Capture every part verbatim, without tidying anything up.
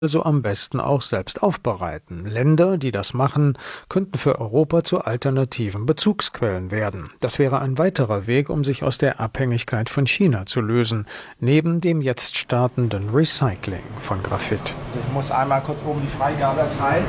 also am besten auch selbst aufbereiten. Länder, die das machen, könnten für Europa zu alternativen Bezugsquellen werden. Das wäre ein weiterer Weg, um sich aus der Abhängigkeit von China zu lösen, neben dem jetzt startenden Recycling von Graphit. Ich muss einmal kurz oben die Freigabe erteilen.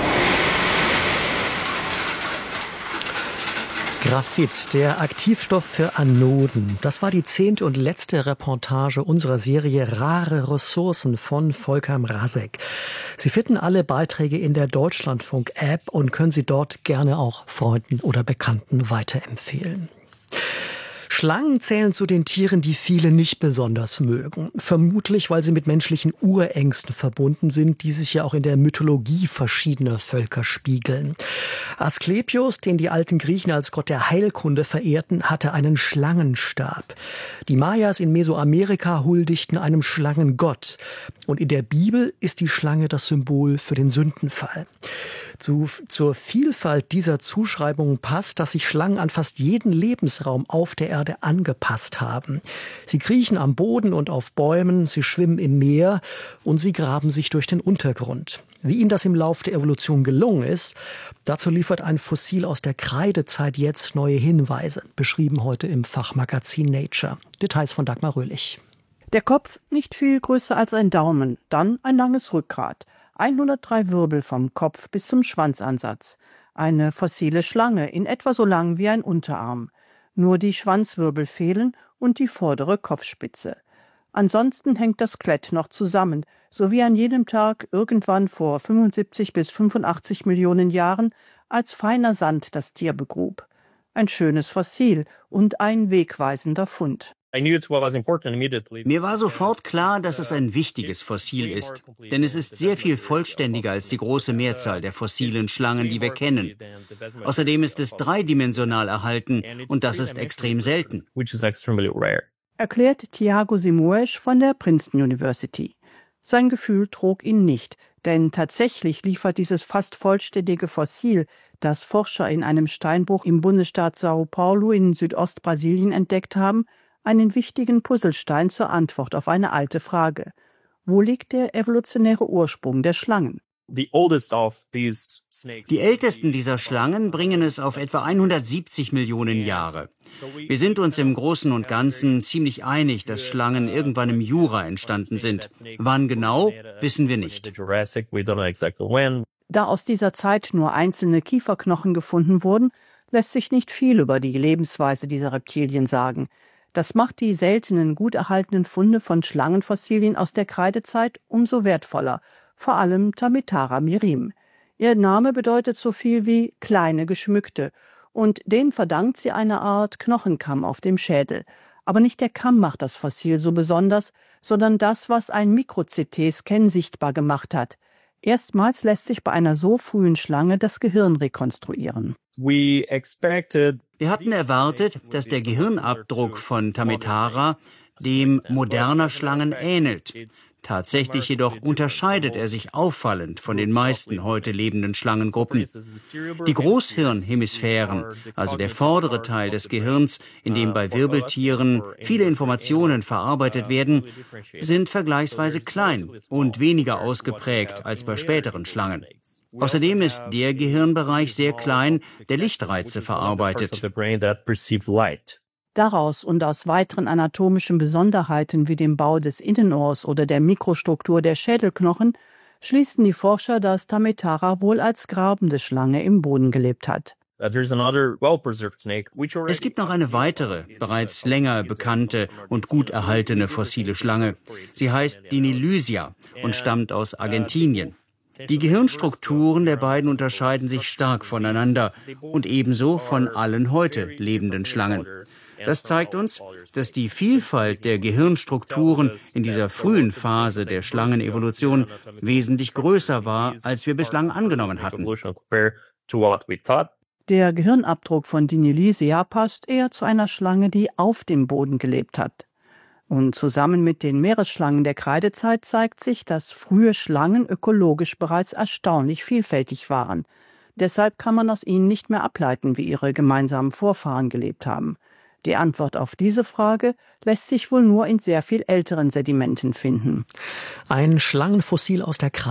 Graphit, der Aktivstoff für Anoden. Das war die zehnte und letzte Reportage unserer Serie Rare Ressourcen von Volker Mrazek. Sie finden alle Beiträge in der Deutschlandfunk-App und können sie dort gerne auch Freunden oder Bekannten weiterempfehlen. Schlangen zählen zu den Tieren, die viele nicht besonders mögen. Vermutlich, weil sie mit menschlichen Urängsten verbunden sind, die sich ja auch in der Mythologie verschiedener Völker spiegeln. Asklepios, den die alten Griechen als Gott der Heilkunde verehrten, hatte einen Schlangenstab. Die Mayas in Mesoamerika huldigten einem Schlangengott. Und in der Bibel ist die Schlange das Symbol für den Sündenfall. Zu, zur Vielfalt dieser Zuschreibungen passt, dass sich Schlangen an fast jeden Lebensraum auf der Erde angepasst haben. Sie kriechen am Boden und auf Bäumen, sie schwimmen im Meer und sie graben sich durch den Untergrund. Wie ihnen das im Lauf der Evolution gelungen ist, dazu liefert ein Fossil aus der Kreidezeit jetzt neue Hinweise, beschrieben heute im Fachmagazin Nature. Details von Dagmar Röhlich. Der Kopf nicht viel größer als ein Daumen, dann ein langes Rückgrat. hundertdrei Wirbel vom Kopf bis zum Schwanzansatz. Eine fossile Schlange, in etwa so lang wie ein Unterarm. Nur die Schwanzwirbel fehlen und die vordere Kopfspitze. Ansonsten hängt das Skelett noch zusammen, so wie an jedem Tag irgendwann vor fünfundsiebzig bis fünfundachtzig Millionen Jahren als feiner Sand das Tier begrub. Ein schönes Fossil und ein wegweisender Fund. Mir war sofort klar, dass es ein wichtiges Fossil ist, denn es ist sehr viel vollständiger als die große Mehrzahl der fossilen Schlangen, die wir kennen. Außerdem ist es dreidimensional erhalten und das ist extrem selten. Erklärt Tiago Simoes von der Princeton University. Sein Gefühl trug ihn nicht, denn tatsächlich liefert dieses fast vollständige Fossil, das Forscher in einem Steinbruch im Bundesstaat São Paulo in Südostbrasilien entdeckt haben, einen wichtigen Puzzlestein zur Antwort auf eine alte Frage. Wo liegt der evolutionäre Ursprung der Schlangen? Die ältesten dieser Schlangen bringen es auf etwa hundertsiebzig Millionen Jahre. Wir sind uns im Großen und Ganzen ziemlich einig, dass Schlangen irgendwann im Jura entstanden sind. Wann genau, wissen wir nicht. Da aus dieser Zeit nur einzelne Kieferknochen gefunden wurden, lässt sich nicht viel über die Lebensweise dieser Reptilien sagen. Das macht die seltenen, gut erhaltenen Funde von Schlangenfossilien aus der Kreidezeit umso wertvoller, vor allem Tamitara mirim. Ihr Name bedeutet so viel wie kleine Geschmückte und den verdankt sie eine Art Knochenkamm auf dem Schädel. Aber nicht der Kamm macht das Fossil so besonders, sondern das, was ein Mikro-C T-Scan sichtbar gemacht hat. Erstmals lässt sich bei einer so frühen Schlange das Gehirn rekonstruieren. Wir hatten erwartet, dass der Gehirnabdruck von Tamitara dem moderner Schlangen ähnelt. Tatsächlich jedoch unterscheidet er sich auffallend von den meisten heute lebenden Schlangengruppen. Die Großhirnhemisphären, also der vordere Teil des Gehirns, in dem bei Wirbeltieren viele Informationen verarbeitet werden, sind vergleichsweise klein und weniger ausgeprägt als bei späteren Schlangen. Außerdem ist der Gehirnbereich sehr klein, der Lichtreize verarbeitet. Daraus und aus weiteren anatomischen Besonderheiten wie dem Bau des Innenohrs oder der Mikrostruktur der Schädelknochen schließen die Forscher, dass Tamitara wohl als grabende Schlange im Boden gelebt hat. Es gibt noch eine weitere, bereits länger bekannte und gut erhaltene fossile Schlange. Sie heißt Dinilysia und stammt aus Argentinien. Die Gehirnstrukturen der beiden unterscheiden sich stark voneinander und ebenso von allen heute lebenden Schlangen. Das zeigt uns, dass die Vielfalt der Gehirnstrukturen in dieser frühen Phase der Schlangenevolution wesentlich größer war, als wir bislang angenommen hatten. Der Gehirnabdruck von Dinilysia passt eher zu einer Schlange, die auf dem Boden gelebt hat. Und zusammen mit den Meeresschlangen der Kreidezeit zeigt sich, dass frühe Schlangen ökologisch bereits erstaunlich vielfältig waren. Deshalb kann man aus ihnen nicht mehr ableiten, wie ihre gemeinsamen Vorfahren gelebt haben. Die Antwort auf diese Frage lässt sich wohl nur in sehr viel älteren Sedimenten finden. Ein Schlangenfossil aus der